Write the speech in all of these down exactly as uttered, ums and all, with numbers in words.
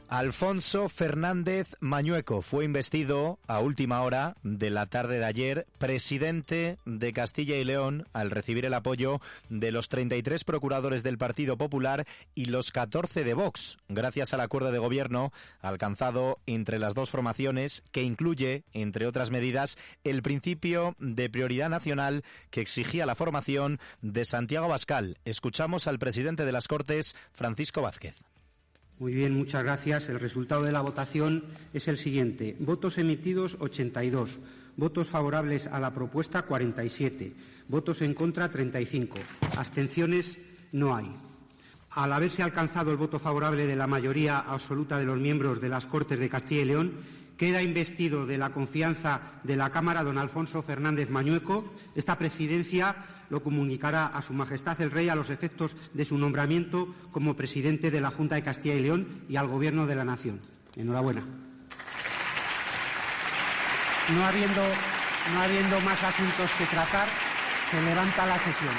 Alfonso Fernández Mañueco fue investido a última hora de la tarde de ayer presidente de Castilla y León al recibir el apoyo de los treinta y tres procuradores del Partido Popular y los catorce de Vox, gracias al acuerdo de gobierno alcanzado entre las dos formaciones que incluye, entre otras medidas, el principio de prioridad nacional que exigía la formación de Santiago Abascal. Escuchamos al presidente de las Cortes, Francisco Vázquez. Muy bien, muchas gracias. El resultado de la votación es el siguiente. Votos emitidos, ochenta y dos. Votos favorables a la propuesta, cuarenta y siete. Votos en contra, treinta y cinco. Abstenciones no hay. Al haberse alcanzado el voto favorable de la mayoría absoluta de los miembros de las Cortes de Castilla y León, queda investido de la confianza de la Cámara don Alfonso Fernández Mañueco. Esta presidencia lo comunicará a Su Majestad el Rey a los efectos de su nombramiento como presidente de la Junta de Castilla y León y al Gobierno de la Nación. Enhorabuena. No habiendo, no habiendo más asuntos que tratar, se levanta la sesión.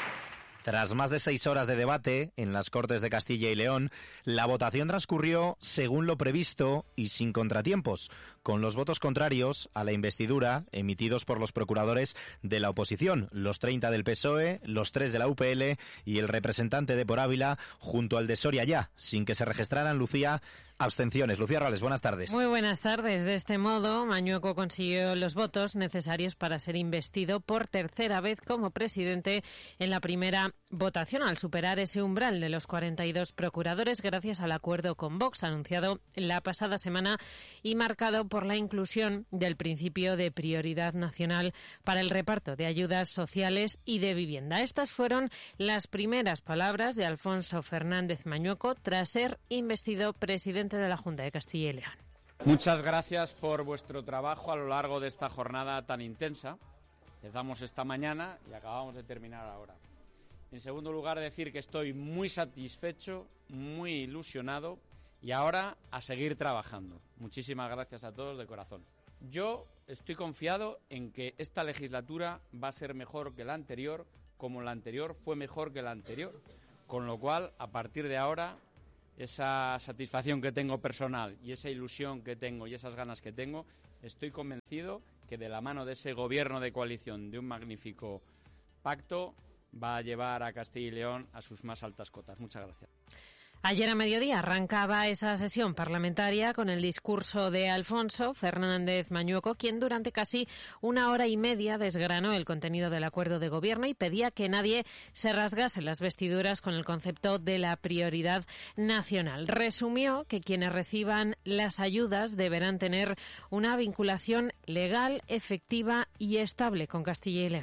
Tras más de seis horas de debate en las Cortes de Castilla y León, la votación transcurrió según lo previsto y sin contratiempos, con los votos contrarios a la investidura emitidos por los procuradores de la oposición, los treinta del P S O E, los tres de la U P L y el representante de Por Ávila, junto al de Soria Ya, sin que se registraran, Lucía, abstenciones. Lucía Rales, buenas tardes. Muy buenas tardes. De este modo, Mañueco consiguió los votos necesarios para ser investido por tercera vez como presidente en la primera votación, al superar ese umbral de los cuarenta y dos procuradores gracias al acuerdo con Vox anunciado la pasada semana y marcado por la inclusión del principio de prioridad nacional para el reparto de ayudas sociales y de vivienda. Estas fueron las primeras palabras de Alfonso Fernández Mañueco tras ser investido presidente de la Junta de Castilla y León. Muchas gracias por vuestro trabajo a lo largo de esta jornada tan intensa. Empezamos esta mañana y acabamos de terminar ahora. En segundo lugar, decir que estoy muy satisfecho, muy ilusionado y ahora a seguir trabajando. Muchísimas gracias a todos de corazón. Yo estoy confiado en que esta legislatura va a ser mejor que la anterior, como la anterior fue mejor que la anterior. Con lo cual, a partir de ahora, esa satisfacción que tengo personal y esa ilusión que tengo y esas ganas que tengo, estoy convencido que de la mano de ese gobierno de coalición, de un magnífico pacto, va a llevar a Castilla y León a sus más altas cotas. Muchas gracias. Ayer a mediodía arrancaba esa sesión parlamentaria con el discurso de Alfonso Fernández Mañueco, quien durante casi una hora y media desgranó el contenido del acuerdo de gobierno y pedía que nadie se rasgase las vestiduras con el concepto de la prioridad nacional. Resumió que quienes reciban las ayudas deberán tener una vinculación legal, efectiva y estable con Castilla y León.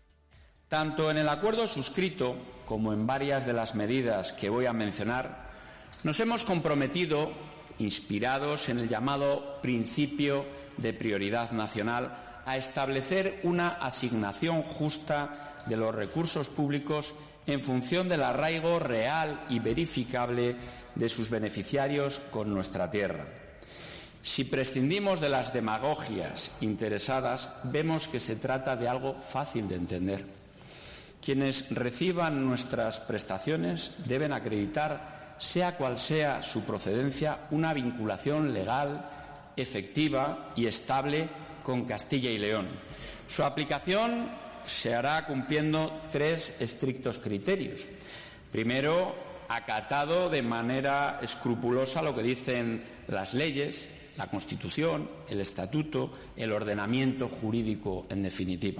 Tanto en el acuerdo suscrito como en varias de las medidas que voy a mencionar, nos hemos comprometido, inspirados en el llamado principio de prioridad nacional, a establecer una asignación justa de los recursos públicos en función del arraigo real y verificable de sus beneficiarios con nuestra tierra. Si prescindimos de las demagogias interesadas, vemos que se trata de algo fácil de entender. Quienes reciban nuestras prestaciones deben acreditar, sea cual sea su procedencia, una vinculación legal, efectiva y estable con Castilla y León. Su aplicación se hará cumpliendo tres estrictos criterios. Primero, acatado de manera escrupulosa lo que dicen las leyes, la Constitución, el Estatuto, el ordenamiento jurídico, en definitiva.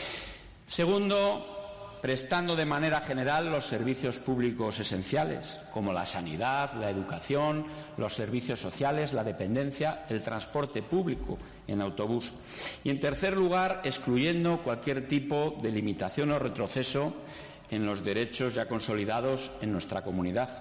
Segundo, prestando de manera general los servicios públicos esenciales, como la sanidad, la educación, los servicios sociales, la dependencia, el transporte público en autobús. Y, en tercer lugar, excluyendo cualquier tipo de limitación o retroceso en los derechos ya consolidados en nuestra comunidad.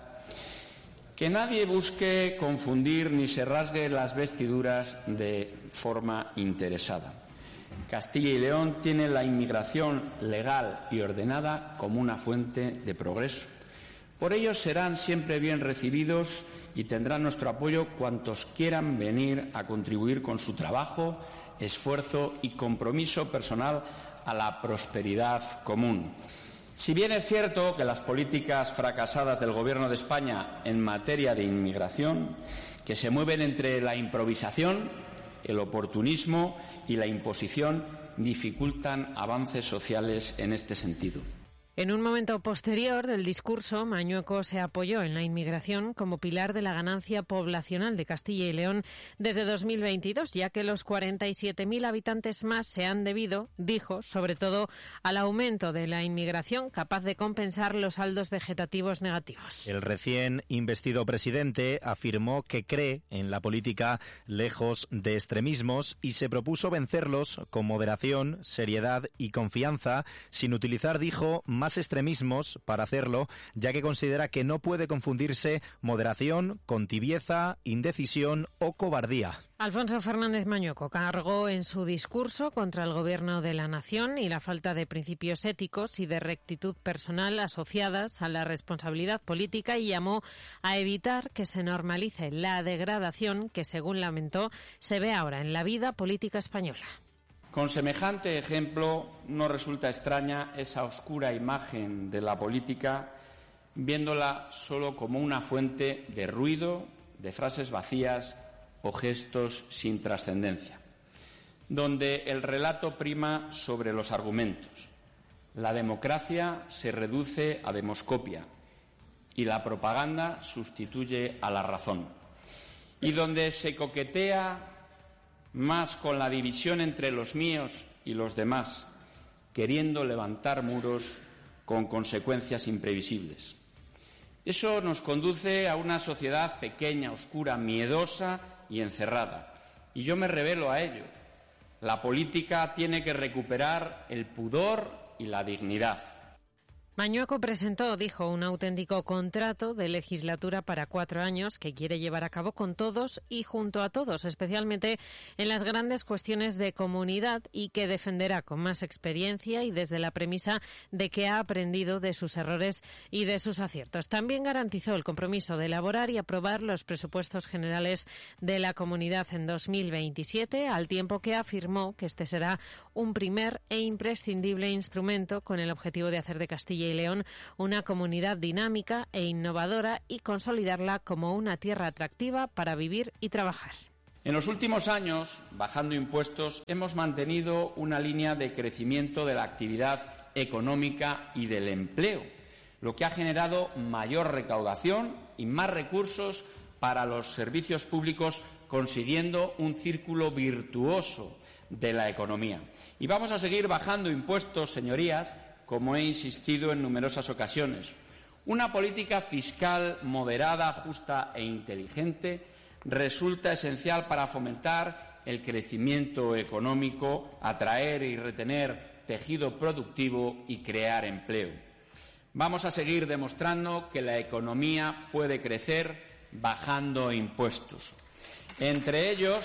Que nadie busque confundir ni se rasgue las vestiduras de forma interesada. Castilla y León tiene la inmigración legal y ordenada como una fuente de progreso. Por ello serán siempre bien recibidos y tendrán nuestro apoyo cuantos quieran venir a contribuir con su trabajo, esfuerzo y compromiso personal a la prosperidad común. Si bien es cierto que las políticas fracasadas del Gobierno de España en materia de inmigración que se mueven entre la improvisación, el oportunismo y la imposición, dificultan avances sociales en este sentido. En un momento posterior del discurso, Mañueco se apoyó en la inmigración como pilar de la ganancia poblacional de Castilla y León desde dos mil veintidós, ya que los cuarenta y siete mil habitantes más se han debido, dijo, sobre todo al aumento de la inmigración capaz de compensar los saldos vegetativos negativos. El recién investido presidente afirmó que cree en la política lejos de extremismos y se propuso vencerlos con moderación, seriedad y confianza, sin utilizar, dijo, más más extremismos para hacerlo, ya que considera que no puede confundirse moderación con tibieza, indecisión o cobardía. Alfonso Fernández Mañueco cargó en su discurso contra el Gobierno de la Nación y la falta de principios éticos y de rectitud personal asociadas a la responsabilidad política y llamó a evitar que se normalice la degradación que, según lamentó, se ve ahora en la vida política española. Con semejante ejemplo, no resulta extraña esa oscura imagen de la política, viéndola solo como una fuente de ruido, de frases vacías o gestos sin trascendencia, donde el relato prima sobre los argumentos. La democracia se reduce a demoscopia y la propaganda sustituye a la razón, y donde se coquetea más con la división entre los míos y los demás, queriendo levantar muros con consecuencias imprevisibles. Eso nos conduce a una sociedad pequeña, oscura, miedosa y encerrada. Y yo me revelo a ello. La política tiene que recuperar el pudor y la dignidad. Mañueco presentó, dijo, un auténtico contrato de legislatura para cuatro años que quiere llevar a cabo con todos y junto a todos, especialmente en las grandes cuestiones de comunidad, y que defenderá con más experiencia y desde la premisa de que ha aprendido de sus errores y de sus aciertos. También garantizó el compromiso de elaborar y aprobar los presupuestos generales de la comunidad en dos mil veintisiete, al tiempo que afirmó que este será un primer e imprescindible instrumento con el objetivo de hacer de Castilla y León una comunidad dinámica e innovadora y consolidarla como una tierra atractiva para vivir y trabajar. En los últimos años, bajando impuestos, hemos mantenido una línea de crecimiento de la actividad económica y del empleo, lo que ha generado mayor recaudación y más recursos para los servicios públicos, consiguiendo un círculo virtuoso de la economía. Y vamos a seguir bajando impuestos, señorías, como he insistido en numerosas ocasiones. Una política fiscal moderada, justa e inteligente resulta esencial para fomentar el crecimiento económico, atraer y retener tejido productivo y crear empleo. Vamos a seguir demostrando que la economía puede crecer bajando impuestos. Entre ellos,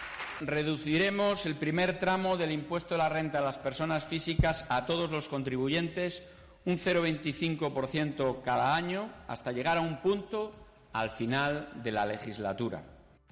reduciremos el primer tramo del impuesto de la renta a las personas físicas a todos los contribuyentes, un cero coma veinticinco por ciento cada año, hasta llegar a un punto al final de la legislatura.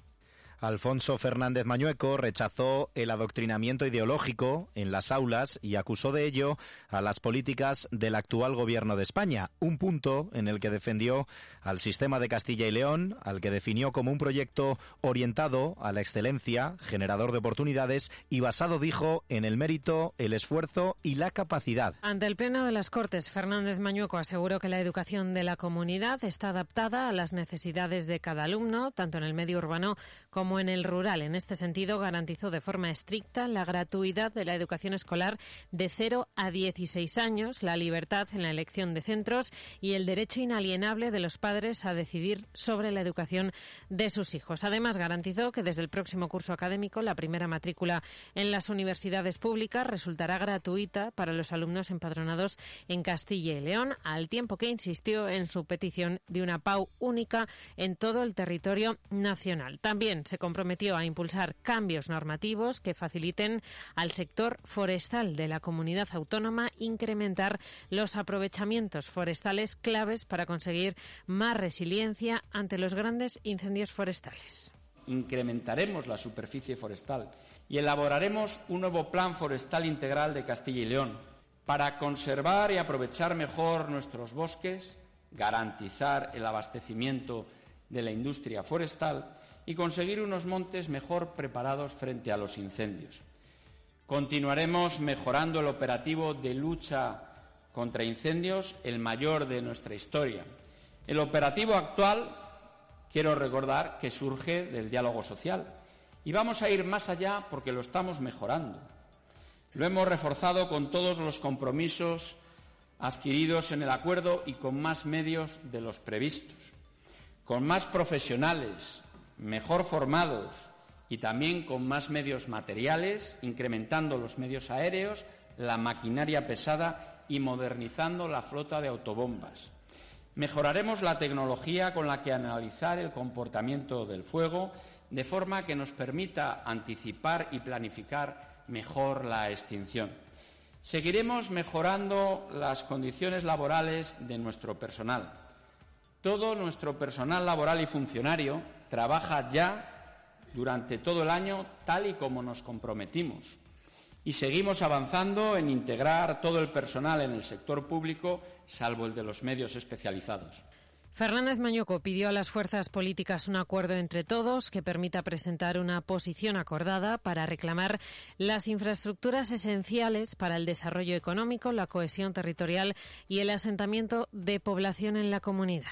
Alfonso Fernández Mañueco rechazó el adoctrinamiento ideológico en las aulas y acusó de ello a las políticas del actual Gobierno de España, un punto en el que defendió al sistema de Castilla y León, al que definió como un proyecto orientado a la excelencia, generador de oportunidades y basado, dijo, en el mérito, el esfuerzo y la capacidad. Ante el Pleno de las Cortes, Fernández Mañueco aseguró que la educación de la comunidad está adaptada a las necesidades de cada alumno, tanto en el medio urbano como como en el rural. En este sentido, garantizó de forma estricta la gratuidad de la educación escolar de cero a dieciséis años, la libertad en la elección de centros y el derecho inalienable de los padres a decidir sobre la educación de sus hijos. Además, garantizó que desde el próximo curso académico la primera matrícula en las universidades públicas resultará gratuita para los alumnos empadronados en Castilla y León, al tiempo que insistió en su petición de una P A U única en todo el territorio nacional. También se comprometió a impulsar cambios normativos que faciliten al sector forestal de la comunidad autónoma incrementar los aprovechamientos forestales claves para conseguir más resiliencia ante los grandes incendios forestales. Incrementaremos la superficie forestal y elaboraremos un nuevo plan forestal integral de Castilla y León para conservar y aprovechar mejor nuestros bosques, garantizar el abastecimiento de la industria forestal y conseguir unos montes mejor preparados frente a los incendios. Continuaremos mejorando el operativo de lucha contra incendios, el mayor de nuestra historia. El operativo actual, quiero recordar, que surge del diálogo social. Y vamos a ir más allá porque lo estamos mejorando. Lo hemos reforzado con todos los compromisos adquiridos en el acuerdo y con más medios de los previstos, con más profesionales, mejor formados y también con más medios materiales, incrementando los medios aéreos, la maquinaria pesada y modernizando la flota de autobombas. Mejoraremos la tecnología con la que analizar el comportamiento del fuego, de forma que nos permita anticipar y planificar mejor la extinción. Seguiremos mejorando las condiciones laborales de nuestro personal. Todo nuestro personal laboral y funcionario trabaja ya durante todo el año tal y como nos comprometimos. Y seguimos avanzando en integrar todo el personal en el sector público, salvo el de los medios especializados. Fernández Mañueco pidió a las fuerzas políticas un acuerdo entre todos que permita presentar una posición acordada para reclamar las infraestructuras esenciales para el desarrollo económico, la cohesión territorial y el asentamiento de población en la comunidad.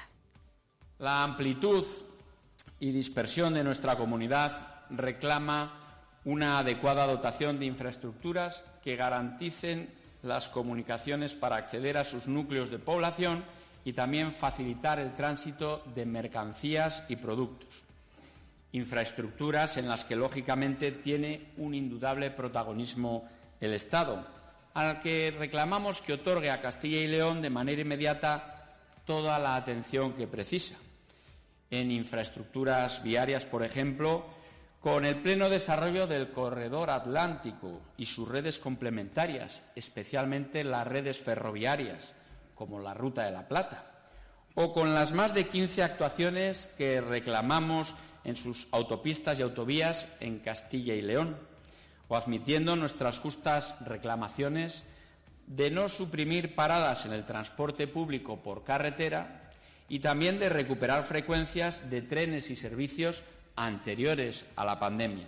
La amplitud y dispersión de nuestra comunidad reclama una adecuada dotación de infraestructuras que garanticen las comunicaciones para acceder a sus núcleos de población y también facilitar el tránsito de mercancías y productos. Infraestructuras en las que, lógicamente, tiene un indudable protagonismo el Estado, al que reclamamos que otorgue a Castilla y León de manera inmediata toda la atención que precisa. En infraestructuras viarias, por ejemplo, con el pleno desarrollo del corredor atlántico y sus redes complementarias, especialmente las redes ferroviarias, como la Ruta de la Plata, o con las más de quince actuaciones que reclamamos en sus autopistas y autovías en Castilla y León, o admitiendo nuestras justas reclamaciones de no suprimir paradas en el transporte público por carretera y también de recuperar frecuencias de trenes y servicios anteriores a la pandemia.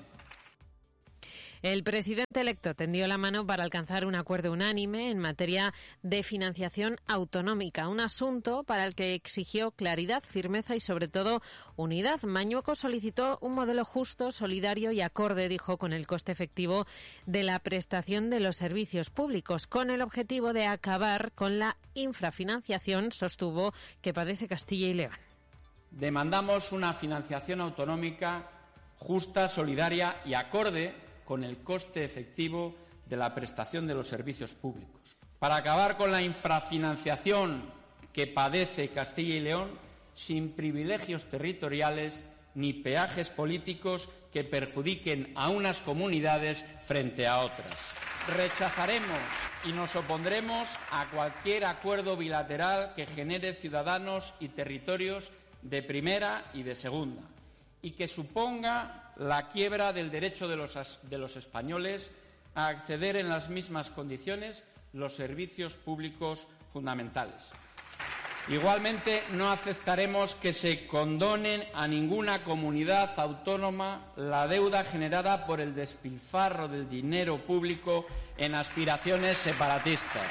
El presidente electo tendió la mano para alcanzar un acuerdo unánime en materia de financiación autonómica, un asunto para el que exigió claridad, firmeza y, sobre todo, unidad. Mañueco solicitó un modelo justo, solidario y acorde, dijo, con el coste efectivo de la prestación de los servicios públicos, con el objetivo de acabar con la infrafinanciación, sostuvo, que padece Castilla y León. Demandamos una financiación autonómica justa, solidaria y acorde con el coste efectivo de la prestación de los servicios públicos. Para acabar con la infrafinanciación que padece Castilla y León, sin privilegios territoriales ni peajes políticos que perjudiquen a unas comunidades frente a otras. Rechazaremos y nos opondremos a cualquier acuerdo bilateral que genere ciudadanos y territorios de primera y de segunda, y que suponga la quiebra del derecho de los, de los españoles a acceder en las mismas condiciones los servicios públicos fundamentales. Igualmente, no aceptaremos que se condonen a ninguna comunidad autónoma la deuda generada por el despilfarro del dinero público en aspiraciones separatistas,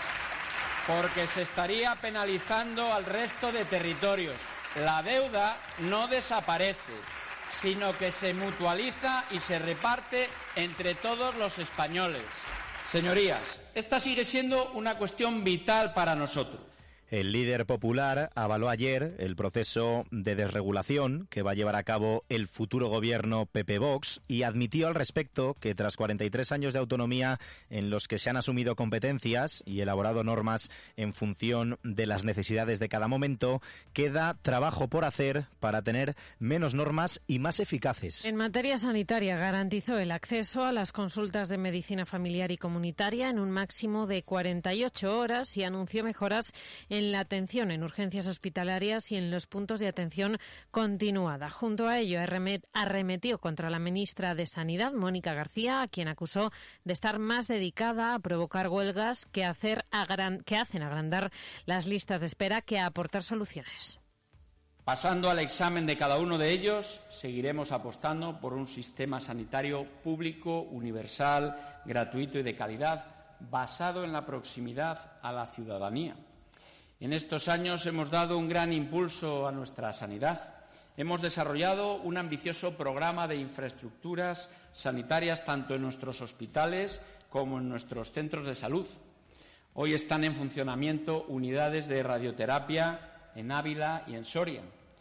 porque se estaría penalizando al resto de territorios. La deuda no desaparece, sino que se mutualiza y se reparte entre todos los españoles. Señorías, esta sigue siendo una cuestión vital para nosotros. El líder popular avaló ayer el proceso de desregulación que va a llevar a cabo el futuro gobierno P P-Vox y admitió al respecto que tras cuarenta y tres años de autonomía en los que se han asumido competencias y elaborado normas en función de las necesidades de cada momento, queda trabajo por hacer para tener menos normas y más eficaces. En materia sanitaria garantizó el acceso a las consultas de medicina familiar y comunitaria en un máximo de cuarenta y ocho horas y anunció mejoras en en la atención en urgencias hospitalarias y en los puntos de atención continuada. Junto a ello, arremetió contra la ministra de Sanidad, Mónica García, a quien acusó de estar más dedicada a provocar huelgas que, hacer agran- que hacen agrandar las listas de espera que a aportar soluciones. Pasando al examen de cada uno de ellos, seguiremos apostando por un sistema sanitario público, universal, gratuito y de calidad, basado en la proximidad a la ciudadanía. En estos años hemos dado un gran impulso a nuestra sanidad. Hemos desarrollado un ambicioso programa de infraestructuras sanitarias tanto en nuestros hospitales como en nuestros centros de salud. Hoy están en funcionamiento unidades de radioterapia en Ávila y en Soria.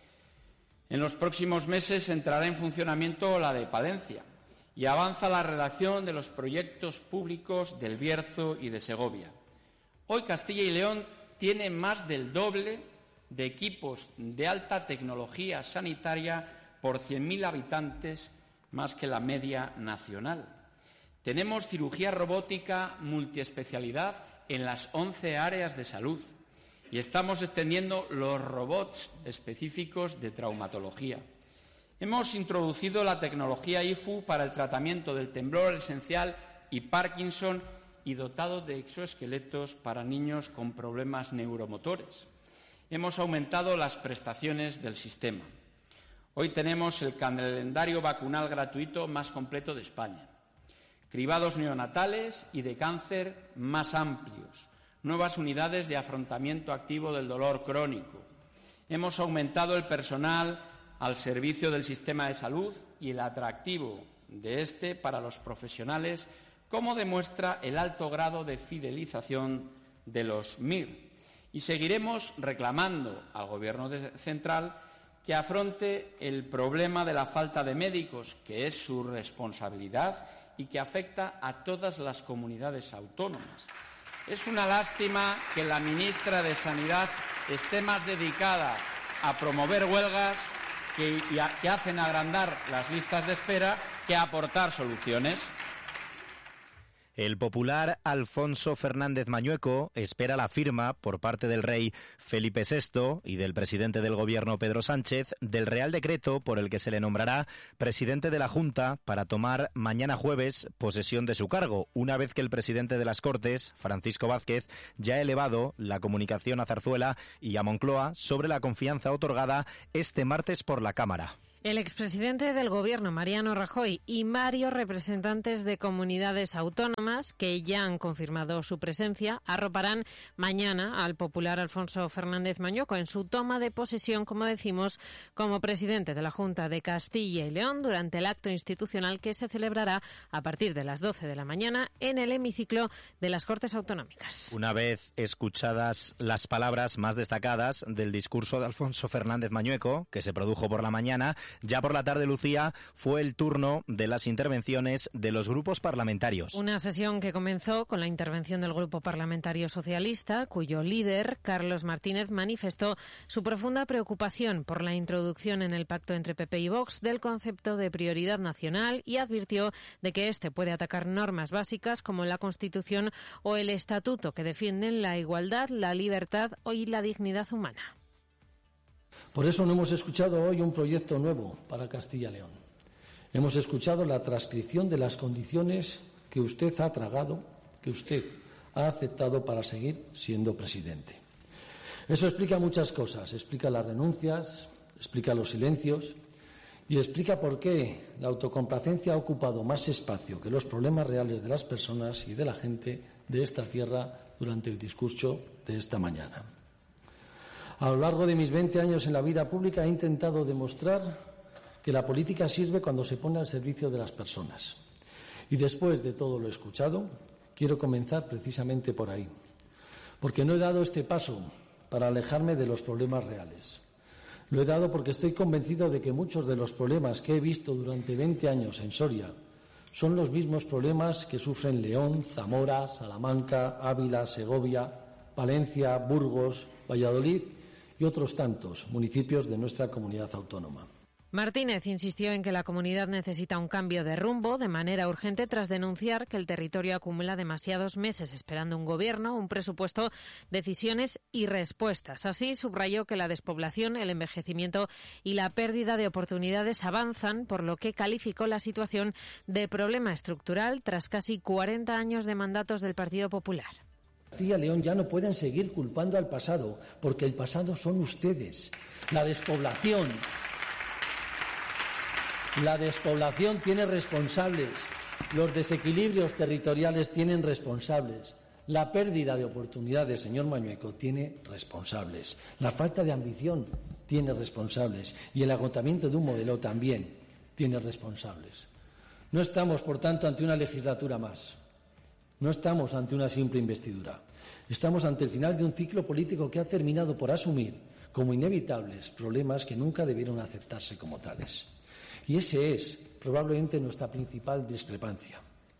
En los próximos meses entrará en funcionamiento la de Palencia y avanza la redacción de los proyectos públicos del Bierzo y de Segovia. Hoy Castilla y León tiene más del doble de equipos de alta tecnología sanitaria por cien mil habitantes, más que la media nacional. Tenemos cirugía robótica multiespecialidad en las once áreas de salud y estamos extendiendo los robots específicos de traumatología. Hemos introducido la tecnología I F U para el tratamiento del temblor esencial y Parkinson y dotado de exoesqueletos para niños con problemas neuromotores. Hemos aumentado las prestaciones del sistema. Hoy tenemos el calendario vacunal gratuito más completo de España, cribados neonatales y de cáncer más amplios, nuevas unidades de afrontamiento activo del dolor crónico. Hemos aumentado el personal al servicio del sistema de salud y el atractivo de este para los profesionales, como demuestra el alto grado de fidelización de los M I R. Y seguiremos reclamando al Gobierno central que afronte el problema de la falta de médicos, que es su responsabilidad y que afecta a todas las comunidades autónomas. Es una lástima que la ministra de Sanidad esté más dedicada a promover huelgas que, a, que hacen agrandar las listas de espera que a aportar soluciones. El popular Alfonso Fernández Mañueco espera la firma por parte del rey Felipe sexto y del presidente del Gobierno Pedro Sánchez del Real Decreto por el que se le nombrará presidente de la Junta para tomar mañana jueves posesión de su cargo, una vez que el presidente de las Cortes, Francisco Vázquez, ya ha elevado la comunicación a Zarzuela y a Moncloa sobre la confianza otorgada este martes por la Cámara. El expresidente del Gobierno, Mariano Rajoy, y varios representantes de comunidades autónomas que ya han confirmado su presencia arroparán mañana al popular Alfonso Fernández Mañueco en su toma de posesión, como decimos, como presidente de la Junta de Castilla y León durante el acto institucional que se celebrará a partir de las doce de la mañana en el hemiciclo de las Cortes Autonómicas. Una vez escuchadas las palabras más destacadas del discurso de Alfonso Fernández Mañueco, que se produjo por la mañana, ya por la tarde, Lucía, fue el turno de las intervenciones de los grupos parlamentarios. Una sesión que comenzó con la intervención del Grupo Parlamentario Socialista, cuyo líder, Carlos Martínez, manifestó su profunda preocupación por la introducción en el pacto entre P P y Vox del concepto de prioridad nacional y advirtió de que este puede atacar normas básicas como la Constitución o el Estatuto que defienden la igualdad, la libertad y la dignidad humana. Por eso no hemos escuchado hoy un proyecto nuevo para Castilla y León. Hemos escuchado la transcripción de las condiciones que usted ha tragado, que usted ha aceptado para seguir siendo presidente. Eso explica muchas cosas. Explica las renuncias, explica los silencios y explica por qué la autocomplacencia ha ocupado más espacio que los problemas reales de las personas y de la gente de esta tierra durante el discurso de esta mañana. A lo largo de mis veinte años en la vida pública he intentado demostrar que la política sirve cuando se pone al servicio de las personas. Y después de todo lo escuchado, quiero comenzar precisamente por ahí. Porque no he dado este paso para alejarme de los problemas reales. Lo he dado porque estoy convencido de que muchos de los problemas que he visto durante veinte años en Soria son los mismos problemas que sufren León, Zamora, Salamanca, Ávila, Segovia, Palencia, Burgos, Valladolid y otros tantos municipios de nuestra comunidad autónoma. Martínez insistió en que la comunidad necesita un cambio de rumbo de manera urgente tras denunciar que el territorio acumula demasiados meses esperando un gobierno, un presupuesto, decisiones y respuestas. Así subrayó que la despoblación, el envejecimiento y la pérdida de oportunidades avanzan, por lo que calificó la situación de problema estructural tras casi cuarenta años de mandatos del Partido Popular. Castilla y León ya no pueden seguir culpando al pasado, porque el pasado son ustedes. La despoblación, la despoblación tiene responsables, los desequilibrios territoriales tienen responsables, la pérdida de oportunidades, señor Mañueco, tiene responsables, la falta de ambición tiene responsables y el agotamiento de un modelo también tiene responsables. No estamos, por tanto, ante una legislatura más. No estamos ante una simple investidura. Estamos ante el final de un ciclo político que ha terminado por asumir como inevitables problemas que nunca debieron aceptarse como tales. Y ese es probablemente nuestra principal discrepancia.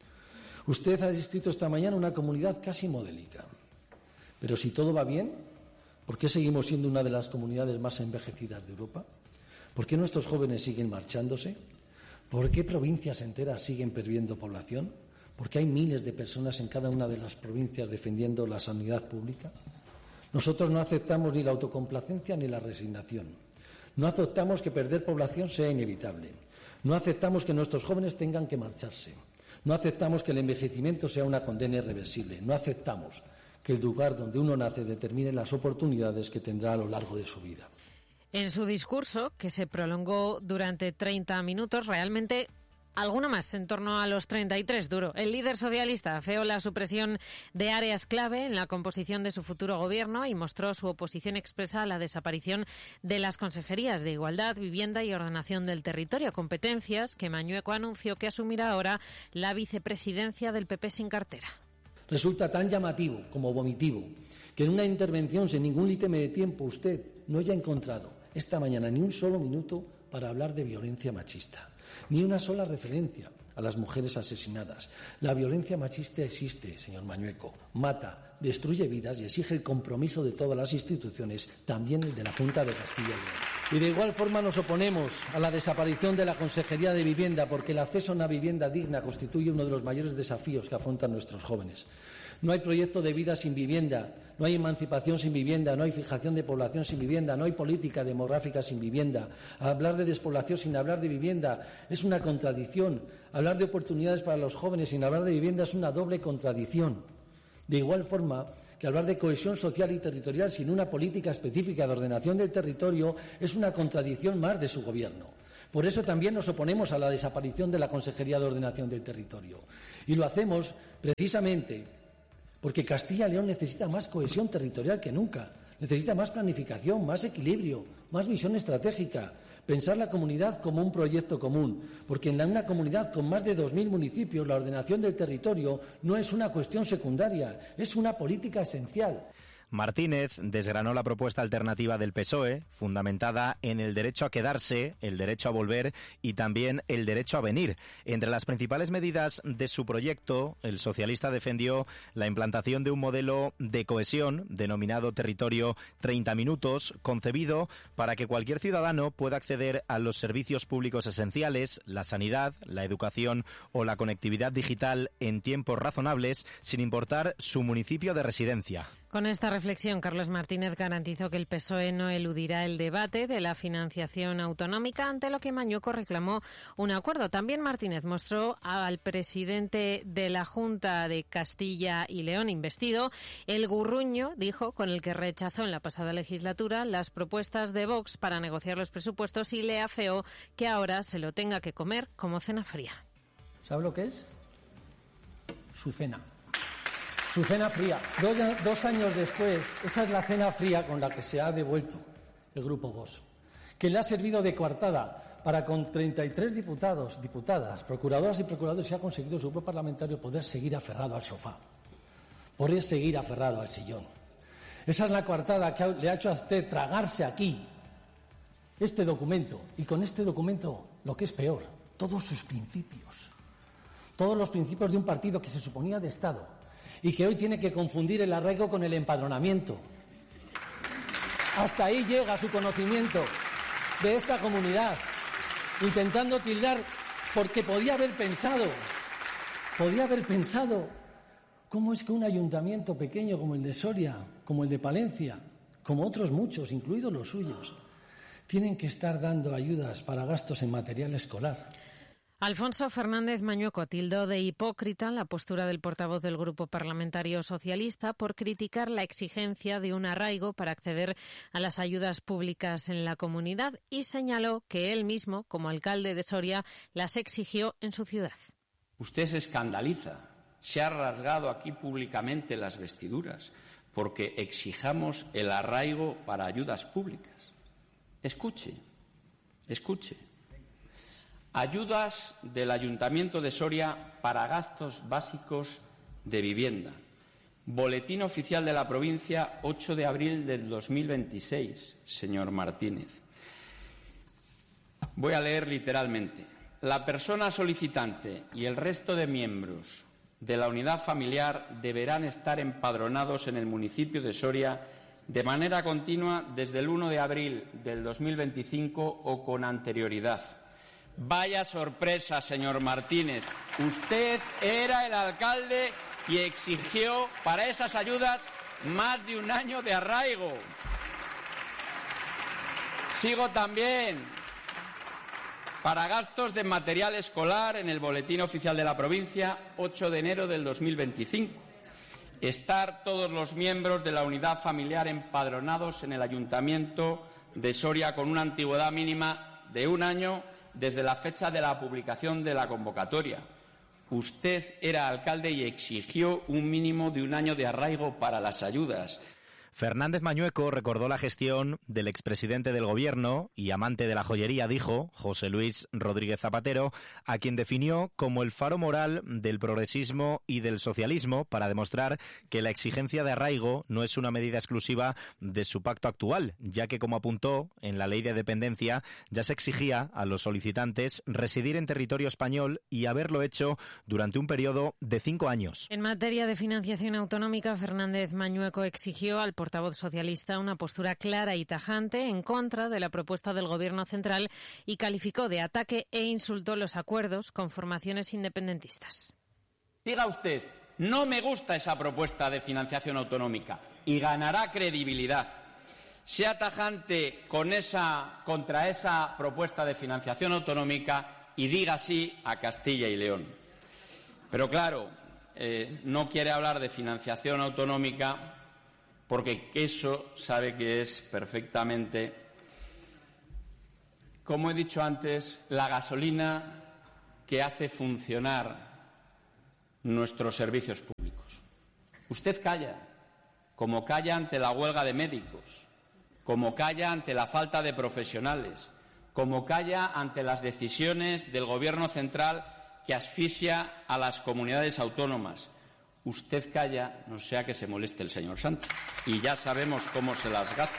Usted ha descrito esta mañana una comunidad casi modélica. Pero si todo va bien, ¿por qué seguimos siendo una de las comunidades más envejecidas de Europa? ¿Por qué nuestros jóvenes siguen marchándose? ¿Por qué provincias enteras siguen perdiendo población? ¿Por qué hay miles de personas en cada una de las provincias defendiendo la sanidad pública? Nosotros no aceptamos ni la autocomplacencia ni la resignación. No aceptamos que perder población sea inevitable. No aceptamos que nuestros jóvenes tengan que marcharse. No aceptamos que el envejecimiento sea una condena irreversible. No aceptamos que el lugar donde uno nace determine las oportunidades que tendrá a lo largo de su vida. En su discurso, que se prolongó durante treinta minutos, realmente alguno más en torno a los treinta y tres duró. El líder socialista afeó la supresión de áreas clave en la composición de su futuro gobierno y mostró su oposición expresa a la desaparición de las consejerías de Igualdad, Vivienda y Ordenación del Territorio, competencias que Mañueco anunció que asumirá ahora la vicepresidencia del P P sin cartera. Resulta tan llamativo como vomitivo que en una intervención sin ningún límite de tiempo usted no haya encontrado esta mañana ni un solo minuto para hablar de violencia machista. Ni una sola referencia a las mujeres asesinadas. La violencia machista existe, señor Mañueco. Mata, destruye vidas y exige el compromiso de todas las instituciones, también el de la Junta de Castilla y León. Y de igual forma nos oponemos a la desaparición de la Consejería de Vivienda, porque el acceso a una vivienda digna constituye uno de los mayores desafíos que afrontan nuestros jóvenes. No hay proyecto de vida sin vivienda, no hay emancipación sin vivienda, no hay fijación de población sin vivienda, no hay política demográfica sin vivienda. Hablar de despoblación sin hablar de vivienda es una contradicción. Hablar de oportunidades para los jóvenes sin hablar de vivienda es una doble contradicción. De igual forma que hablar de cohesión social y territorial sin una política específica de ordenación del territorio es una contradicción más de su gobierno. Por eso también nos oponemos a la desaparición de la Consejería de Ordenación del Territorio. Y lo hacemos precisamente porque Castilla y León necesita más cohesión territorial que nunca, necesita más planificación, más equilibrio, más visión estratégica, pensar la comunidad como un proyecto común, porque en una comunidad con más de dos mil municipios la ordenación del territorio no es una cuestión secundaria, es una política esencial. Martínez desgranó la propuesta alternativa del P S O E, fundamentada en el derecho a quedarse, el derecho a volver y también el derecho a venir. Entre las principales medidas de su proyecto, el socialista defendió la implantación de un modelo de cohesión denominado Territorio treinta minutos, concebido para que cualquier ciudadano pueda acceder a los servicios públicos esenciales, la sanidad, la educación o la conectividad digital en tiempos razonables, sin importar su municipio de residencia. Con esta reflexión, Carlos Martínez garantizó que el P S O E no eludirá el debate de la financiación autonómica, ante lo que Mañueco reclamó un acuerdo. También Martínez mostró al presidente de la Junta de Castilla y León investido el gurruño, dijo, con el que rechazó en la pasada legislatura las propuestas de Vox para negociar los presupuestos y le afeó que ahora se lo tenga que comer como cena fría. ¿Sabe lo que es? Su cena. Su cena fría. Dos, dos años después, esa es la cena fría con la que se ha devuelto el Grupo Vox, que le ha servido de coartada para, con treinta y tres diputados, diputadas, procuradoras y procuradores, se ha conseguido su grupo parlamentario poder seguir aferrado al sofá, poder seguir aferrado al sillón. Esa es la coartada que le ha hecho a usted tragarse aquí este documento, y con este documento, lo que es peor, todos sus principios, todos los principios de un partido que se suponía de Estado, y que hoy tiene que confundir el arraigo con el empadronamiento. Hasta ahí llega su conocimiento de esta comunidad, intentando tildar, porque podía haber pensado, podía haber pensado, ¿cómo es que un ayuntamiento pequeño como el de Soria, como el de Palencia, como otros muchos, incluidos los suyos, tienen que estar dando ayudas para gastos en material escolar? Alfonso Fernández Mañueco tildó de hipócrita la postura del portavoz del Grupo Parlamentario Socialista por criticar la exigencia de un arraigo para acceder a las ayudas públicas en la comunidad y señaló que él mismo, como alcalde de Soria, las exigió en su ciudad. Usted se escandaliza, se ha rasgado aquí públicamente las vestiduras porque exijamos el arraigo para ayudas públicas. Escuche, escuche. Ayudas del Ayuntamiento de Soria para gastos básicos de vivienda. Boletín oficial de la provincia, ocho de abril del dos mil veintiséis, señor Martínez. Voy a leer literalmente. La persona solicitante y el resto de miembros de la unidad familiar deberán estar empadronados en el municipio de Soria de manera continua desde el uno de abril del dos mil veinticinco o con anterioridad. Vaya sorpresa, señor Martínez. Usted era el alcalde y exigió para esas ayudas más de un año de arraigo. Sigo también. Para gastos de material escolar en el Boletín Oficial de la Provincia, ocho de enero del dos mil veinticinco. Estar todos los miembros de la unidad familiar empadronados en el Ayuntamiento de Soria con una antigüedad mínima de un año desde la fecha de la publicación de la convocatoria. Usted era alcalde y exigió un mínimo de un año de arraigo para las ayudas. Fernández Mañueco recordó la gestión del expresidente del Gobierno y amante de la joyería, dijo, José Luis Rodríguez Zapatero, a quien definió como el faro moral del progresismo y del socialismo para demostrar que la exigencia de arraigo no es una medida exclusiva de su pacto actual, ya que, como apuntó, en la ley de dependencia ya se exigía a los solicitantes residir en territorio español y haberlo hecho durante un periodo de cinco años. En materia de financiación autonómica, Fernández Mañueco exigió al portavoz socialista una postura clara y tajante en contra de la propuesta del Gobierno central y calificó de ataque e insultó los acuerdos con formaciones independentistas. Diga usted, no me gusta esa propuesta de financiación autonómica y ganará credibilidad. Sea tajante con esa, contra esa propuesta de financiación autonómica y diga sí a Castilla y León. Pero claro, eh, no quiere hablar de financiación autonómica porque eso sabe que es perfectamente, como he dicho antes, la gasolina que hace funcionar nuestros servicios públicos. Usted calla, como calla ante la huelga de médicos, como calla ante la falta de profesionales, como calla ante las decisiones del Gobierno central que asfixia a las comunidades autónomas. Usted calla, no sea que se moleste el señor Sánchez. Y ya sabemos cómo se las gasta.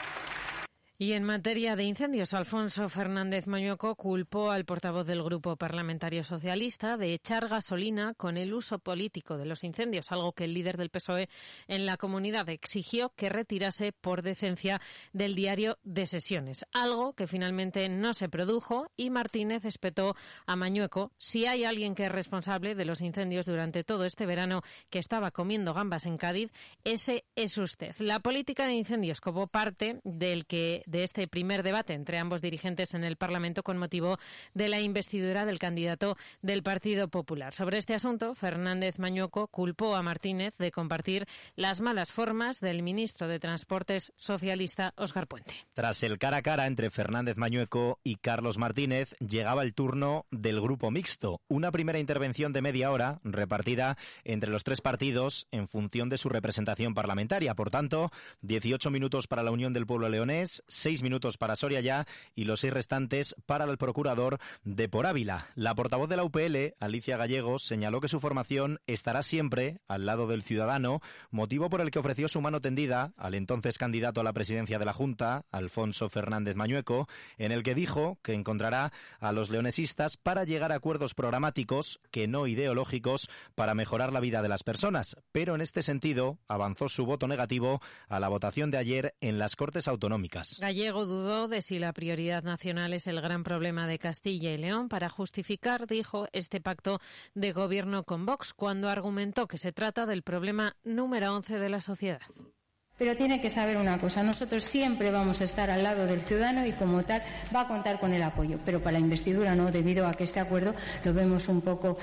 Y en materia de incendios, Alfonso Fernández Mañueco culpó al portavoz del Grupo Parlamentario Socialista de echar gasolina con el uso político de los incendios, algo que el líder del P S O E en la comunidad exigió que retirase por decencia del diario de sesiones, algo que finalmente no se produjo y Martínez espetó a Mañueco: si hay alguien que es responsable de los incendios durante todo este verano que estaba comiendo gambas en Cádiz, ese es usted. La política de incendios como parte del que de este primer debate entre ambos dirigentes en el Parlamento con motivo de la investidura del candidato del Partido Popular. Sobre este asunto, Fernández Mañueco culpó a Martínez de compartir las malas formas del ministro de Transportes socialista Óscar Puente. Tras el cara a cara entre Fernández Mañueco y Carlos Martínez, llegaba el turno del grupo mixto, una primera intervención de media hora repartida entre los tres partidos en función de su representación parlamentaria. Por tanto, dieciocho minutos para la Unión del Pueblo Leonés, seis minutos para Soria Ya y los seis restantes para el procurador de Por Ávila. La portavoz de la U P L, Alicia Gallegos, señaló que su formación estará siempre al lado del ciudadano, motivo por el que ofreció su mano tendida al entonces candidato a la presidencia de la Junta, Alfonso Fernández Mañueco, en el que dijo que encontrará a los leonesistas para llegar a acuerdos programáticos, que no ideológicos, para mejorar la vida de las personas. Pero en este sentido avanzó su voto negativo a la votación de ayer en las Cortes Autonómicas. Gallego dudó de si la prioridad nacional es el gran problema de Castilla y León para justificar, dijo, este pacto de gobierno con Vox, cuando argumentó que se trata del problema número once de la sociedad. Pero tiene que saber una cosa, nosotros siempre vamos a estar al lado del ciudadano y como tal va a contar con el apoyo, pero para la investidura no, debido a que este acuerdo lo vemos un poco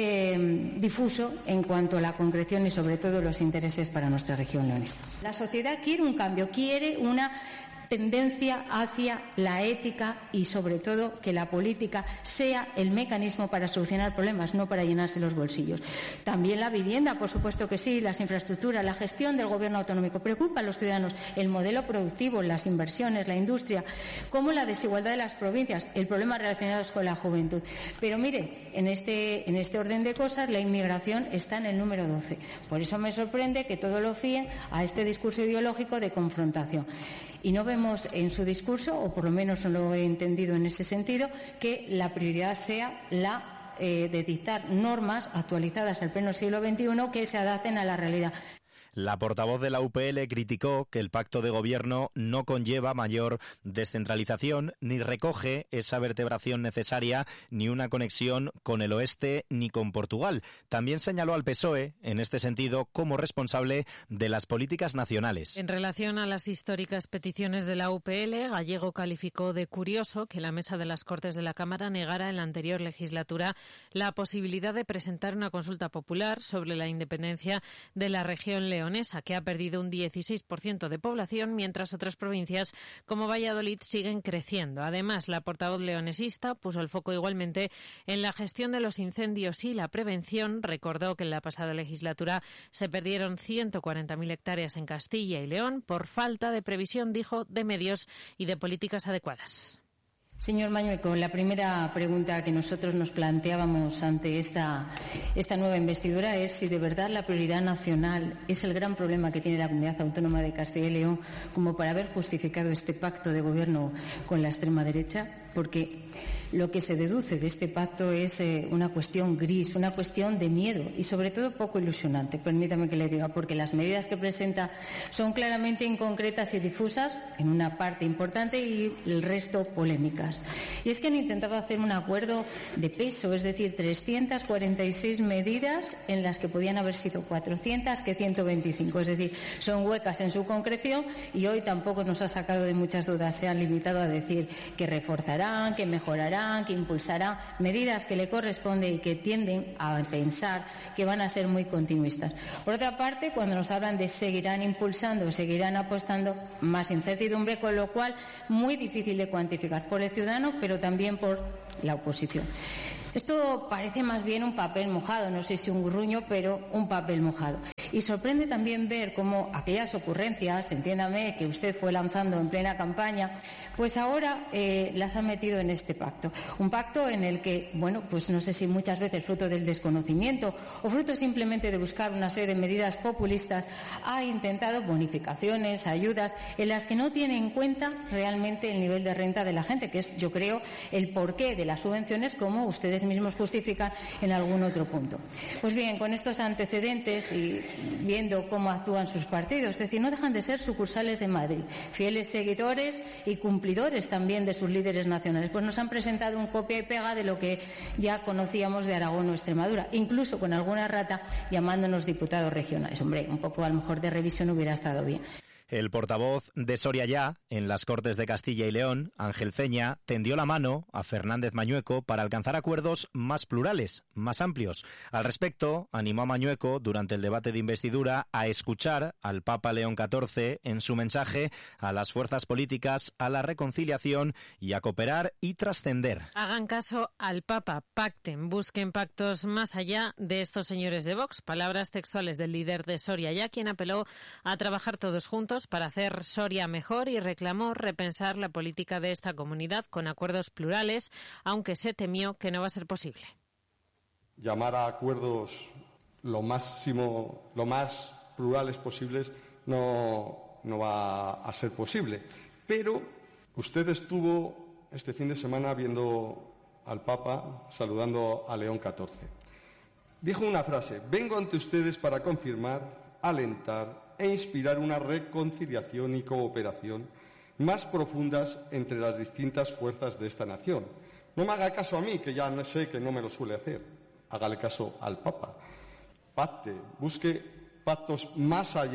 eh, difuso en cuanto a la concreción y sobre todo los intereses para nuestra región leonesa. La sociedad quiere un cambio, quiere una tendencia hacia la ética y sobre todo que la política sea el mecanismo para solucionar problemas, no para llenarse los bolsillos. También la vivienda, por supuesto que sí, las infraestructuras, la gestión del gobierno autonómico. Preocupa a los ciudadanos el modelo productivo, las inversiones, la industria, como la desigualdad de las provincias, el problema relacionados con la juventud. Pero mire, en este, en este orden de cosas la inmigración está en el número doce. Por eso me sorprende que todo lo fíen a este discurso ideológico de confrontación. Y no vemos en su discurso, o por lo menos no lo he entendido en ese sentido, que la prioridad sea la eh, de dictar normas actualizadas al pleno siglo veintiuno que se adapten a la realidad. La portavoz de la U P L criticó que el pacto de gobierno no conlleva mayor descentralización ni recoge esa vertebración necesaria ni una conexión con el oeste ni con Portugal. También señaló al P S O E, en este sentido, como responsable de las políticas nacionales. En relación a las históricas peticiones de la U P L, Gallego calificó de curioso que la Mesa de las Cortes de la Cámara negara en la anterior legislatura la posibilidad de presentar una consulta popular sobre la independencia de la región leonesa, que ha perdido un dieciséis por ciento de población, mientras otras provincias como Valladolid siguen creciendo. Además, la portavoz leonesista puso el foco igualmente en la gestión de los incendios y la prevención. Recordó que en la pasada legislatura se perdieron ciento cuarenta mil hectáreas en Castilla y León por falta de previsión, dijo, de medios y de políticas adecuadas. Señor Mañueco, la primera pregunta que nosotros nos planteábamos ante esta, esta nueva investidura es si de verdad la prioridad nacional es el gran problema que tiene la Comunidad Autónoma de Castilla y León como para haber justificado este pacto de gobierno con la extrema derecha, porque lo que se deduce de este pacto es eh, una cuestión gris, una cuestión de miedo y sobre todo poco ilusionante, permítame que le diga, porque las medidas que presenta son claramente inconcretas y difusas en una parte importante y el resto polémicas. Y es que han intentado hacer un acuerdo de peso, es decir, trescientas cuarenta y seis medidas en las que podían haber sido cuatrocientas que ciento veinticinco, es decir, son huecas en su concreción y hoy tampoco nos ha sacado de muchas dudas. Se han limitado a decir que reforzarán, que mejorarán, que impulsarán medidas que le corresponden y que tienden a pensar que van a ser muy continuistas. Por otra parte, cuando nos hablan de seguirán impulsando, seguirán apostando, más incertidumbre, con lo cual muy difícil de cuantificar por el ciudadano, pero también por la oposición. Esto parece más bien un papel mojado, no sé si un grunyo, pero un papel mojado. Y sorprende también ver cómo aquellas ocurrencias, entiéndame, que usted fue lanzando en plena campaña, pues ahora eh, las ha metido en este pacto. Un pacto en el que, bueno, pues no sé si muchas veces fruto del desconocimiento o fruto simplemente de buscar una serie de medidas populistas, ha intentado bonificaciones, ayudas, en las que no tiene en cuenta realmente el nivel de renta de la gente, que es, yo creo, el porqué de las subvenciones, como ustedes mismos justifican en algún otro punto. Pues bien, con estos antecedentes y viendo cómo actúan sus partidos, es decir, no dejan de ser sucursales de Madrid, fieles seguidores y cumplidores también de sus líderes nacionales, pues nos han presentado un copia y pega de lo que ya conocíamos de Aragón o Extremadura, incluso con alguna rata llamándonos diputados regionales. Hombre, un poco a lo mejor de revisión hubiera estado bien. El portavoz de Soria Ya, en las Cortes de Castilla y León, Ángel Ceña, tendió la mano a Fernández Mañueco para alcanzar acuerdos más plurales, más amplios. Al respecto, animó a Mañueco, durante el debate de investidura, a escuchar al Papa León catorce en su mensaje a las fuerzas políticas, a la reconciliación y a cooperar y trascender. Hagan caso al Papa, pacten, busquen pactos más allá de estos señores de Vox. Palabras textuales del líder de Soria Ya, quien apeló a trabajar todos juntos para hacer Soria mejor y reclamó repensar la política de esta comunidad con acuerdos plurales, aunque se temió que no va a ser posible. Llamar a acuerdos lo máximo, lo más plurales posibles no, no va a ser posible. Pero usted estuvo este fin de semana viendo al Papa saludando a León catorce. Dijo una frase: vengo ante ustedes para confirmar, alentar e inspirar una reconciliación y cooperación más profundas entre las distintas fuerzas de esta nación. No me haga caso a mí, que ya no sé que no me lo suele hacer. Hágale caso al Papa. Pacte, busque pactos más allá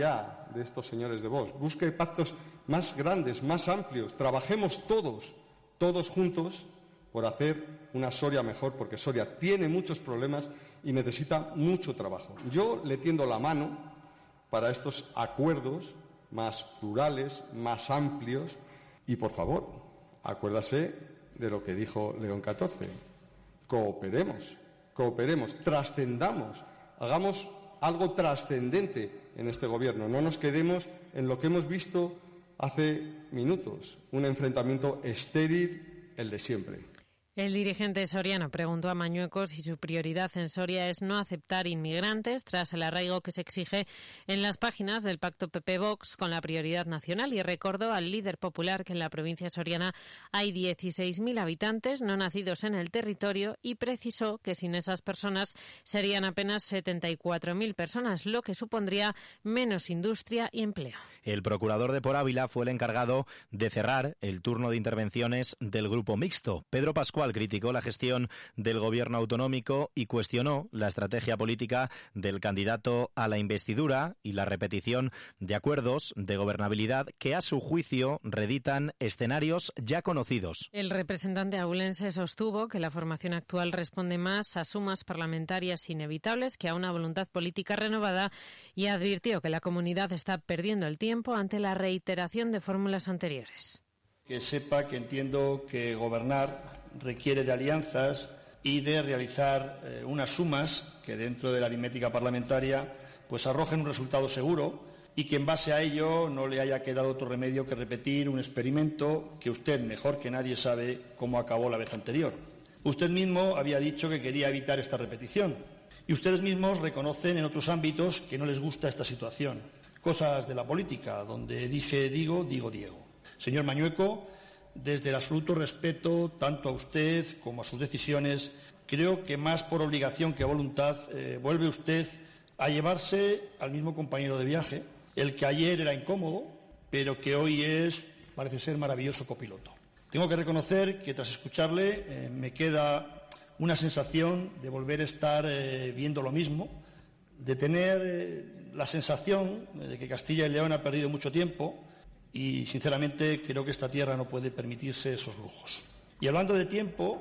de estos señores de Vox, busque pactos más grandes, más amplios, trabajemos todos, todos juntos por hacer una Soria mejor, porque Soria tiene muchos problemas y necesita mucho trabajo. Yo le tiendo la mano para estos acuerdos más plurales, más amplios y, por favor, acuérdase de lo que dijo León catorce. Cooperemos, cooperemos, trascendamos, hagamos algo trascendente en este Gobierno. No nos quedemos en lo que hemos visto hace minutos, un enfrentamiento estéril, el de siempre. El dirigente soriano preguntó a Mañueco si su prioridad en Soria es no aceptar inmigrantes tras el arraigo que se exige en las páginas del pacto P P-Vox con la prioridad nacional y recordó al líder popular que en la provincia soriana hay dieciséis mil habitantes no nacidos en el territorio y precisó que sin esas personas serían apenas setenta y cuatro mil personas, lo que supondría menos industria y empleo. El procurador de Por Ávila fue el encargado de cerrar el turno de intervenciones del grupo mixto. Pedro Pascual criticó la gestión del gobierno autonómico y cuestionó la estrategia política del candidato a la investidura y la repetición de acuerdos de gobernabilidad que, a su juicio, reeditan escenarios ya conocidos. El representante abulense sostuvo que la formación actual responde más a sumas parlamentarias inevitables que a una voluntad política renovada y advirtió que la comunidad está perdiendo el tiempo ante la reiteración de fórmulas anteriores. Que sepa que entiendo que gobernar requiere de alianzas y de realizar eh, unas sumas que dentro de la aritmética parlamentaria pues arrojen un resultado seguro y que en base a ello no le haya quedado otro remedio que repetir un experimento que usted mejor que nadie sabe cómo acabó la vez anterior. Usted mismo había dicho que quería evitar esta repetición y ustedes mismos reconocen en otros ámbitos que no les gusta esta situación. Cosas de la política, donde dije digo, digo Diego. Señor Mañueco, desde el absoluto respeto tanto a usted como a sus decisiones, creo que más por obligación que voluntad eh, vuelve usted a llevarse al mismo compañero de viaje, el que ayer era incómodo, pero que hoy es, parece ser, maravilloso copiloto. Tengo que reconocer que tras escucharle eh, me queda una sensación de volver a estar eh, viendo lo mismo, de tener eh, la sensación de que Castilla y León ha perdido mucho tiempo. Y, sinceramente, creo que esta tierra no puede permitirse esos lujos. Y hablando de tiempo,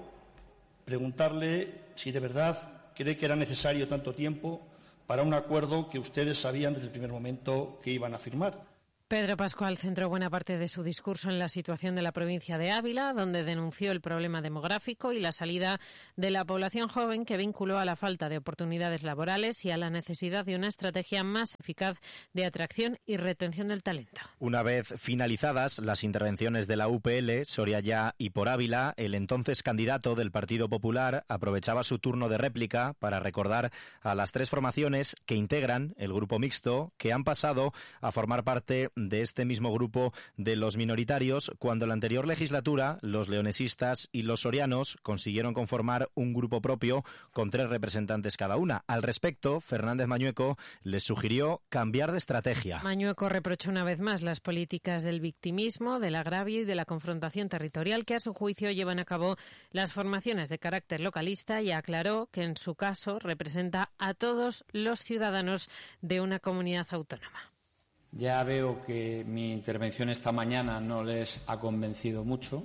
preguntarle si de verdad cree que era necesario tanto tiempo para un acuerdo que ustedes sabían desde el primer momento que iban a firmar. Pedro Pascual centró buena parte de su discurso en la situación de la provincia de Ávila, donde denunció el problema demográfico y la salida de la población joven, que vinculó a la falta de oportunidades laborales y a la necesidad de una estrategia más eficaz de atracción y retención del talento. Una vez finalizadas las intervenciones de la U P L, Soria Ya y Por Ávila, el entonces candidato del Partido Popular aprovechaba su turno de réplica para recordar a las tres formaciones que integran el grupo mixto, que han pasado a formar parte de este mismo grupo de los minoritarios cuando en la anterior legislatura los leonesistas y los sorianos consiguieron conformar un grupo propio con tres representantes cada una. Al respecto, Fernández Mañueco les sugirió cambiar de estrategia. Mañueco reprochó una vez más las políticas del victimismo, del agravio y de la confrontación territorial que a su juicio llevan a cabo las formaciones de carácter localista y aclaró que en su caso representa a todos los ciudadanos de una comunidad autónoma. Ya veo que mi intervención esta mañana no les ha convencido mucho,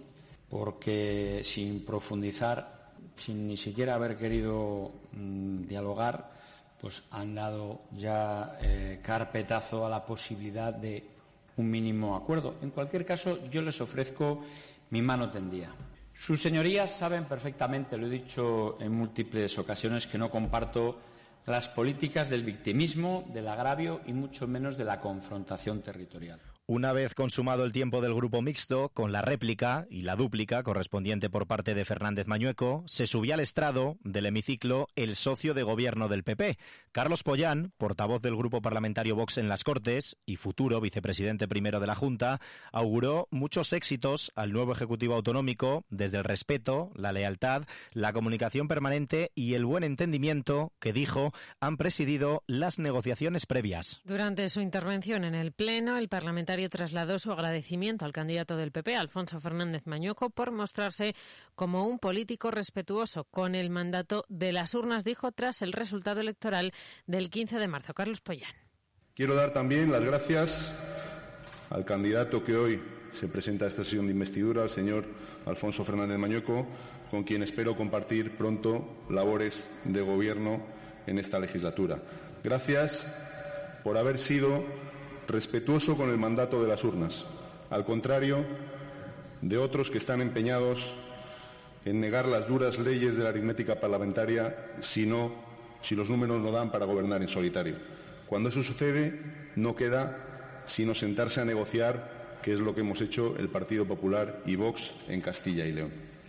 porque sin profundizar, sin ni siquiera haber querido mmm, dialogar, pues han dado ya eh, carpetazo a la posibilidad de un mínimo acuerdo. En cualquier caso, yo les ofrezco mi mano tendida. Sus señorías saben perfectamente, lo he dicho en múltiples ocasiones, que no comparto las políticas del victimismo, del agravio y mucho menos de la confrontación territorial. Una vez consumado el tiempo del grupo mixto, con la réplica y la dúplica correspondiente por parte de Fernández Mañueco, se subía al estrado del hemiciclo el socio de gobierno del P P, Carlos Pollán, portavoz del grupo parlamentario Vox en las Cortes y futuro vicepresidente primero de la Junta, auguró muchos éxitos al nuevo Ejecutivo Autonómico desde el respeto, la lealtad, la comunicación permanente y el buen entendimiento que, dijo, han presidido las negociaciones previas. Durante su intervención en el Pleno, el parlamentario trasladó su agradecimiento al candidato del P P, Alfonso Fernández Mañueco, por mostrarse como un político respetuoso con el mandato de las urnas, dijo, tras el resultado electoral del quince de marzo. Carlos Pollán. Quiero dar también las gracias al candidato que hoy se presenta a esta sesión de investidura, al señor Alfonso Fernández Mañueco, con quien espero compartir pronto labores de gobierno en esta legislatura. Gracias por haber sido respetuoso con el mandato de las urnas, al contrario de otros que están empeñados en negar las duras leyes de la aritmética parlamentaria si, no, si los números no dan para gobernar en solitario. Cuando eso sucede, no queda sino sentarse a negociar, que es lo que hemos hecho el Partido Popular y Vox en Castilla y León.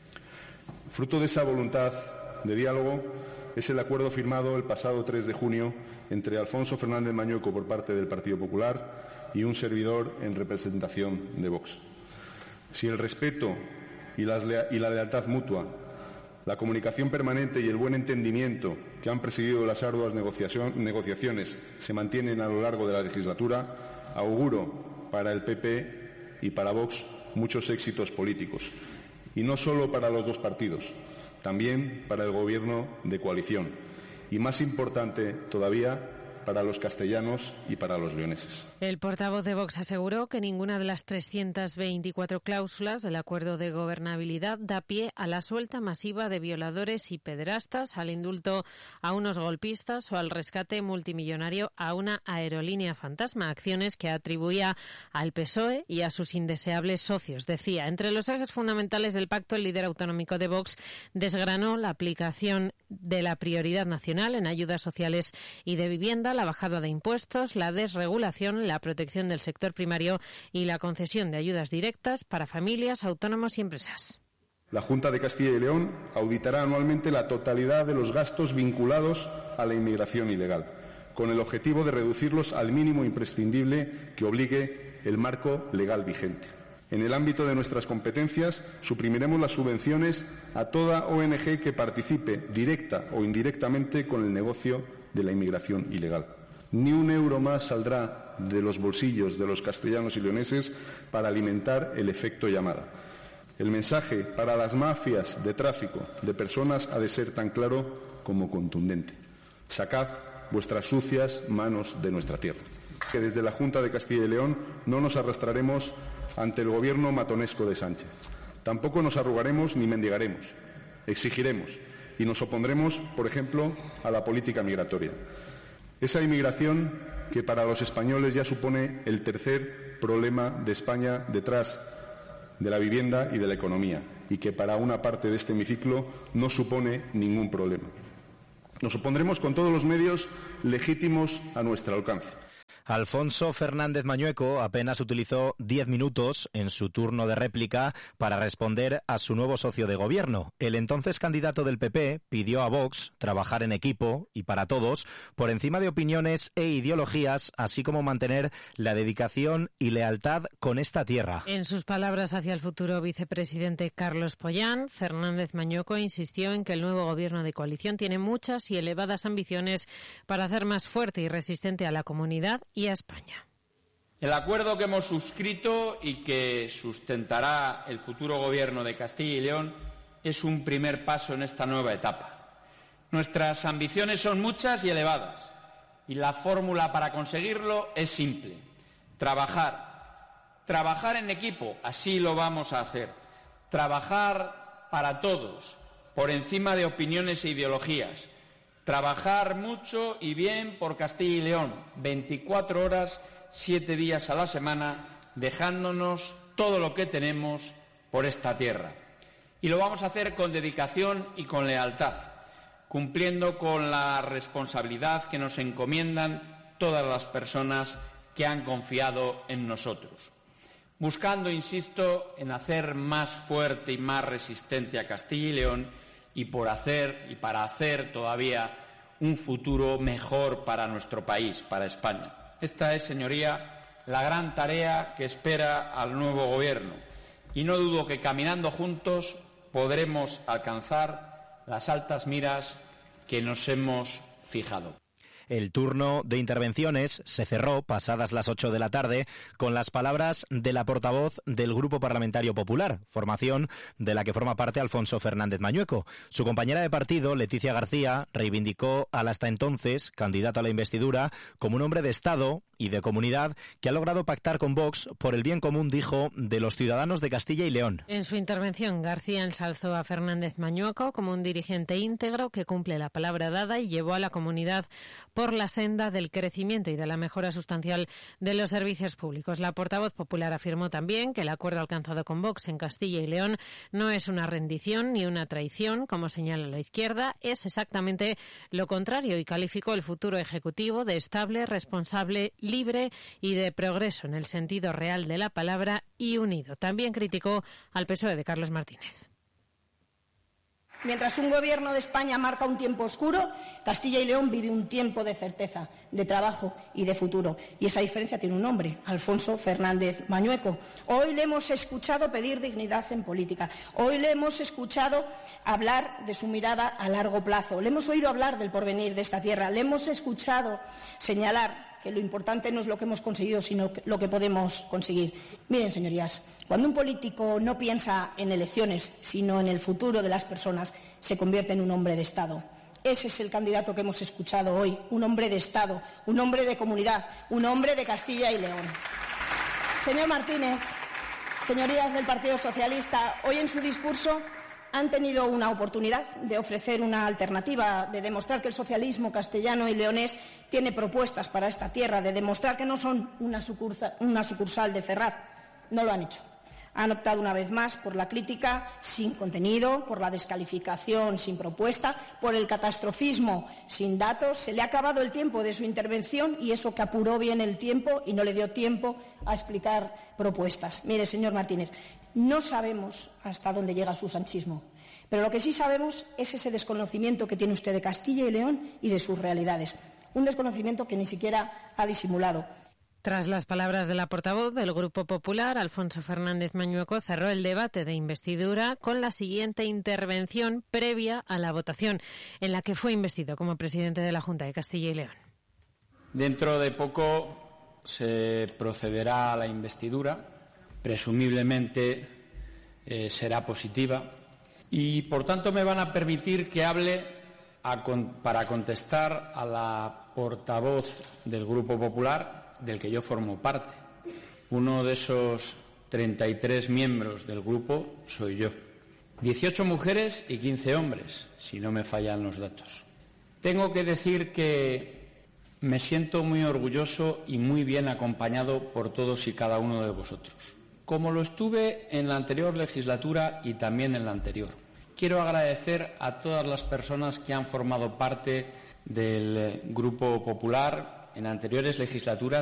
Fruto de esa voluntad de diálogo es el acuerdo firmado el pasado tres de junio entre Alfonso Fernández Mañueco por parte del Partido Popular y un servidor en representación de Vox. Si el respeto y, las lea- y la lealtad mutua, la comunicación permanente y el buen entendimiento que han presidido las arduas negociación- negociaciones se mantienen a lo largo de la legislatura, auguro para el P P y para Vox muchos éxitos políticos. Y no solo para los dos partidos, también para el Gobierno de coalición. Y más importante todavía, para los castellanos y para los leoneses. El portavoz de Vox aseguró que ninguna de las trescientas veinticuatro cláusulas del acuerdo de gobernabilidad da pie a la suelta masiva de violadores y pederastas, al indulto a unos golpistas o al rescate multimillonario a una aerolínea fantasma, acciones que atribuía al P S O E y a sus indeseables socios. Decía, entre los ejes fundamentales del pacto, el líder autonómico de Vox desgranó la aplicación de la prioridad nacional en ayudas sociales y de vivienda, la bajada de impuestos, la desregulación, la protección del sector primario y la concesión de ayudas directas para familias, autónomos y empresas. La Junta de Castilla y León auditará anualmente la totalidad de los gastos vinculados a la inmigración ilegal, con el objetivo de reducirlos al mínimo imprescindible que obligue el marco legal vigente. En el ámbito de nuestras competencias, suprimiremos las subvenciones a toda O N G que participe, directa o indirectamente, con el negocio de la inmigración ilegal. Ni un euro más saldrá de los bolsillos de los castellanos y leoneses para alimentar el efecto llamada. El mensaje para las mafias de tráfico de personas ha de ser tan claro como contundente. Sacad vuestras sucias manos de nuestra tierra. Que desde la Junta de Castilla y León no nos arrastraremos ante el gobierno matonesco de Sánchez. Tampoco nos arrugaremos ni mendigaremos. Exigiremos y nos opondremos, por ejemplo, a la política migratoria. Esa inmigración que para los españoles ya supone el tercer problema de España detrás de la vivienda y de la economía, y que para una parte de este hemiciclo no supone ningún problema. Nos opondremos con todos los medios legítimos a nuestro alcance. Alfonso Fernández Mañueco apenas utilizó diez minutos en su turno de réplica para responder a su nuevo socio de gobierno. El entonces candidato del P P pidió a Vox trabajar en equipo y para todos, por encima de opiniones e ideologías, así como mantener la dedicación y lealtad con esta tierra. En sus palabras hacia el futuro vicepresidente Carlos Pollán, Fernández Mañueco insistió en que el nuevo gobierno de coalición tiene muchas y elevadas ambiciones para hacer más fuerte y resistente a la comunidad y a España. El acuerdo que hemos suscrito y que sustentará el futuro Gobierno de Castilla y León es un primer paso en esta nueva etapa. Nuestras ambiciones son muchas y elevadas, y la fórmula para conseguirlo es simple: trabajar. Trabajar en equipo, así lo vamos a hacer. Trabajar para todos, por encima de opiniones e ideologías. Trabajar mucho y bien por Castilla y León, veinticuatro horas, siete días a la semana, dejándonos todo lo que tenemos por esta tierra. Y lo vamos a hacer con dedicación y con lealtad, cumpliendo con la responsabilidad que nos encomiendan todas las personas que han confiado en nosotros. Buscando, insisto, en hacer más fuerte y más resistente a Castilla y León, y por hacer y para hacer todavía un futuro mejor para nuestro país, para España. Esta es, señoría, la gran tarea que espera al nuevo Gobierno, y no dudo que caminando juntos podremos alcanzar las altas miras que nos hemos fijado. El turno de intervenciones se cerró pasadas las ocho de la tarde con las palabras de la portavoz del Grupo Parlamentario Popular, formación de la que forma parte Alfonso Fernández Mañueco. Su compañera de partido, Leticia García, reivindicó al hasta entonces candidato a la investidura como un hombre de Estado y de comunidad que ha logrado pactar con Vox por el bien común, dijo, de los ciudadanos de Castilla y León. En su intervención, García ensalzó a Fernández Mañueco como un dirigente íntegro que cumple la palabra dada y llevó a la comunidad por la senda del crecimiento y de la mejora sustancial de los servicios públicos. La portavoz popular afirmó también que el acuerdo alcanzado con Vox en Castilla y León no es una rendición ni una traición, como señala la izquierda, es exactamente lo contrario, y calificó el futuro ejecutivo de estable, responsable, libre y de progreso en el sentido real de la palabra y unido. También criticó al P S O E de Carlos Martínez. Mientras un gobierno de España marca un tiempo oscuro, Castilla y León vive un tiempo de certeza, de trabajo y de futuro. Y esa diferencia tiene un nombre, Alfonso Fernández Mañueco. Hoy le hemos escuchado pedir dignidad en política. Hoy le hemos escuchado hablar de su mirada a largo plazo. Le hemos oído hablar del porvenir de esta tierra. Le hemos escuchado señalar que lo importante no es lo que hemos conseguido, sino lo que podemos conseguir. Miren, señorías, cuando un político no piensa en elecciones, sino en el futuro de las personas, se convierte en un hombre de Estado. Ese es el candidato que hemos escuchado hoy, un hombre de Estado, un hombre de comunidad, un hombre de Castilla y León. Señor Martínez, señorías del Partido Socialista, hoy en su discurso han tenido una oportunidad de ofrecer una alternativa, de demostrar que el socialismo castellano y leonés tiene propuestas para esta tierra, de demostrar que no son una sucursal, una sucursal de Ferraz. No lo han hecho. Han optado una vez más por la crítica sin contenido, por la descalificación sin propuesta, por el catastrofismo sin datos. Se le ha acabado el tiempo de su intervención y eso que apuró bien el tiempo y no le dio tiempo a explicar propuestas. Mire, señor Martínez, no sabemos hasta dónde llega su sanchismo, pero lo que sí sabemos es ese desconocimiento que tiene usted de Castilla y León y de sus realidades. Un desconocimiento que ni siquiera ha disimulado. Tras las palabras de la portavoz del Grupo Popular, Alfonso Fernández Mañueco cerró el debate de investidura con la siguiente intervención previa a la votación, en la que fue investido como presidente de la Junta de Castilla y León. Dentro de poco se procederá a la investidura, presumiblemente eh, será positiva, y por tanto me van a permitir que hable a con, para contestar a la portavoz del Grupo Popular, del que yo formo parte. Uno de esos treinta y tres miembros del grupo soy yo. dieciocho mujeres y quince hombres, si no me fallan los datos. Tengo que decir que me siento muy orgulloso y muy bien acompañado por todos y cada uno de vosotros, como lo estuve en la anterior legislatura y también en la anterior. Quiero agradecer a todas las personas que han formado parte del Grupo Popular en anteriores legislaturas